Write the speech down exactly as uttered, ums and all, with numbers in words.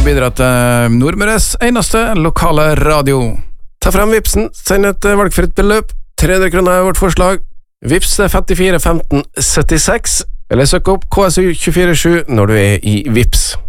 bidra til Nordmøres eneste lokale radio. Ta frem Vipsen, send et valgfritt beløp, tre hundre kroner er vårt forslag. Vips femtifire femten syttiseks, eller søk opp K S U to fire sju når du er i Vips.